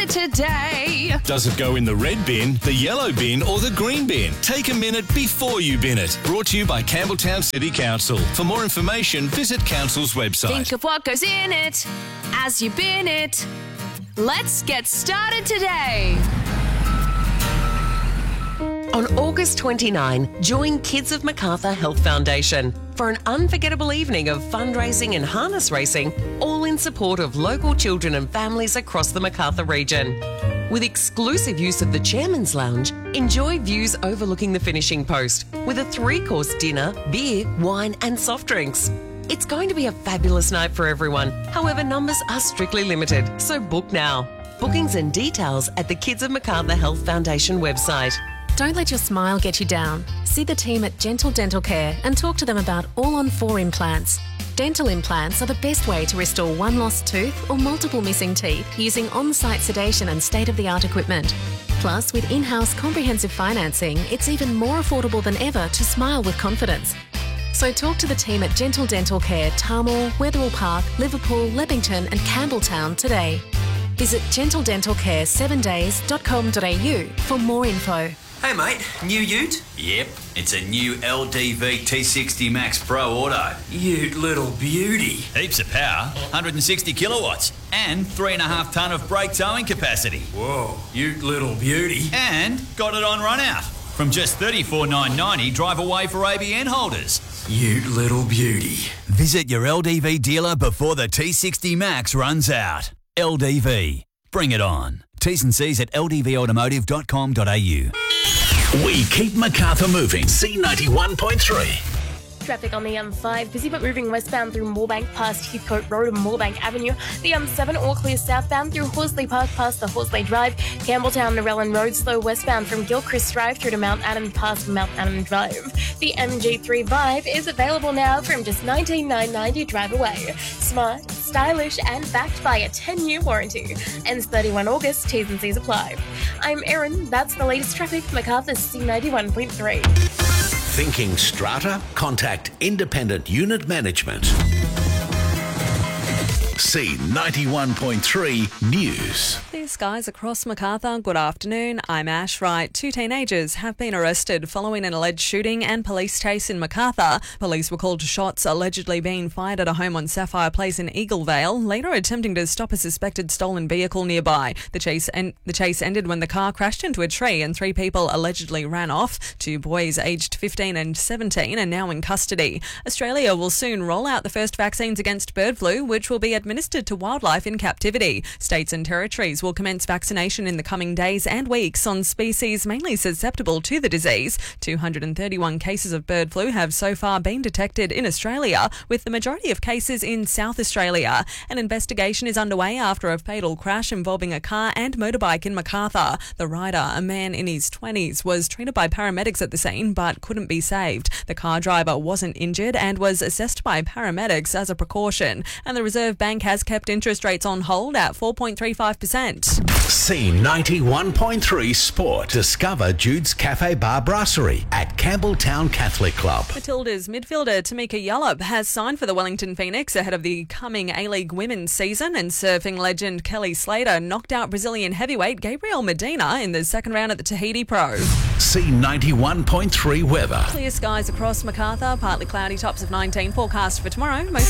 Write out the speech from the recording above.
started today. Does it go in the red bin, the yellow bin or the green bin? Take a minute before you bin it. Brought to you by Campbelltown City Council. For more information, visit Council's website. Think of what goes in it as you bin it. Let's get started today. On August 29, join Kids of Macarthur Health Foundation for an unforgettable evening of fundraising and harness racing, all in support of local children and families across the Macarthur region. With exclusive use of the Chairman's Lounge, enjoy views overlooking the finishing post with a 3-course dinner, beer, wine and soft drinks. It's going to be a fabulous night for everyone. However, numbers are strictly limited, so book now. Bookings and details at the Kids of Macarthur Health Foundation website. Don't let your smile get you down. See the team at Gentle Dental Care and talk to them about all-on-4 implants. Dental implants are the best way to restore one lost tooth or multiple missing teeth using on-site sedation and state-of-the-art equipment. Plus, with in-house comprehensive financing, it's even more affordable than ever to smile with confidence. So talk to the team at Gentle Dental Care, Tarmore, Wetherill Park, Liverpool, Leppington and Campbelltown today. Visit gentledentalcare7days.com.au for more info. Hey mate, new ute? Yep, it's a new LDV T60 Max Pro Auto. Ute little beauty. Heaps of power, 160 kilowatts, and 3.5 tonne of brake towing capacity. Whoa, ute little beauty. And got it on run out. From just $34,990 drive away for ABN holders. Ute little beauty. Visit your LDV dealer before the T60 Max runs out. LDV. Bring it on. T's and C's at ldvautomotive.com.au. We keep Macarthur moving. C91.3. Traffic on the M5, busy but moving westbound through Moorebank past Heathcote Road and Moorebank Avenue. The M7 all clear southbound through Horsley Park past the Horsley Drive. Campbelltown Narellan Road slow westbound from Gilchrist Drive through to Mount Adam past Mount Adam Drive. The MG3 Vive is available now from just $19,990 drive away. Smart, stylish and backed by a 10-year warranty. Ends 31 August, T's and C's apply. I'm Erin, that's the latest traffic, Macarthur C91.3. Thinking strata? Contact Independent Unit Management. C91.3 News. Clear skies across Macarthur. Good afternoon. I'm Ash Wright. 2 teenagers have been arrested following an alleged shooting and police chase in Macarthur. Police were called to shots allegedly being fired at a home on Sapphire Place in Eaglevale, later attempting to stop a suspected stolen vehicle nearby. The chase ended when the car crashed into a tree and 3 people allegedly ran off. 2 boys aged 15 and 17 are now in custody. Australia will soon roll out the first vaccines against bird flu, which will be administered to wildlife in captivity. States and territories will commence vaccination in the coming days and weeks on species mainly susceptible to the disease. 231 cases of bird flu have so far been detected in Australia, with the majority of cases in South Australia. An investigation is underway after a fatal crash involving a car and motorbike in Macarthur. The rider, a man in his 20s, was treated by paramedics at the scene but couldn't be saved. The car driver wasn't injured and was assessed by paramedics as a precaution. And the Reserve Bank has kept interest rates on hold at 4.35%. C91.3 Sport. Discover Jude's Cafe Bar Brasserie at Campbelltown Catholic Club. Matilda's midfielder Tamika Yallop has signed for the Wellington Phoenix ahead of the coming A-League women's season, and surfing legend Kelly Slater knocked out Brazilian heavyweight Gabriel Medina in the second round at the Tahiti Pro. C91.3 weather. Clear skies across Macarthur, partly cloudy, tops of 19. Forecast for tomorrow.